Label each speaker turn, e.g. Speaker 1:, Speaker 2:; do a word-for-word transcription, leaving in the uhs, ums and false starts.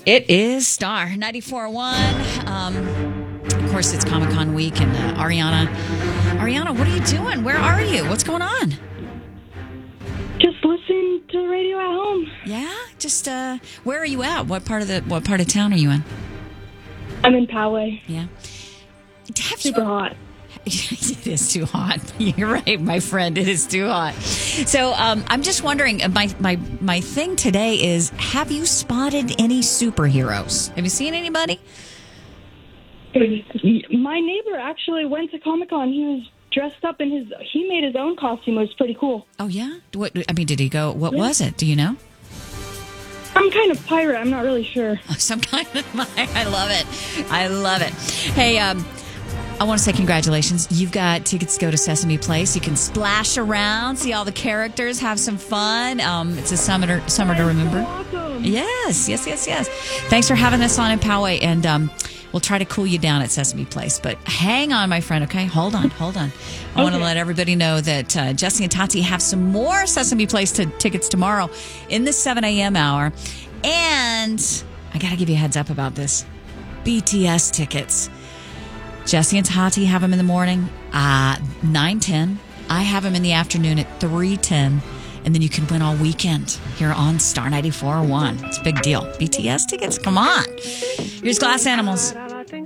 Speaker 1: It is Star ninety-four point one. Um, of course, it's Comic-Con week, and uh, Ariana, Ariana, what are you doing? Where are you? What's going on?
Speaker 2: Just listening to the radio at home.
Speaker 1: Yeah, just uh, where are you at? What part of the what part of town are you in?
Speaker 2: I'm in Poway.
Speaker 1: Yeah, Have
Speaker 2: super
Speaker 1: you,
Speaker 2: hot.
Speaker 1: It is too hot. You're right, my friend. It is too hot. So um, I'm just wondering, my, my, my thing today is, have you spotted any superheroes? Have you seen anybody?
Speaker 2: My neighbor actually went to Comic-Con. He was dressed up in his, he made his own costume. It was pretty cool.
Speaker 1: Oh, yeah? What, I mean, did he go, what
Speaker 2: yeah.
Speaker 1: was it? Do you know?
Speaker 2: Some kind of pirate. I'm not really sure.
Speaker 1: Some kind of, I love it. I love it. Hey, um... I want to say congratulations. You've got tickets to go to Sesame Place. You can splash around, see all the characters, have some fun. Um, it's a summer, summer to remember.
Speaker 2: So awesome.
Speaker 1: Yes, yes, yes, yes. Thanks for having us on in Poway, and um, we'll try to cool you down at Sesame Place. But hang on, my friend, okay? Hold on, hold on. I okay. want to let everybody know that uh, Jesse and Tati have some more Sesame Place t- tickets tomorrow in the seven a.m. hour. And I got to give you a heads up about this. B T S tickets. Jesse and Tati have them in the morning, uh, nine ten. I have them in the afternoon at three ten. And then you can win all weekend here on Star ninety-four point one. It's a big deal. B T S tickets? Come on. Here's Glass Animals.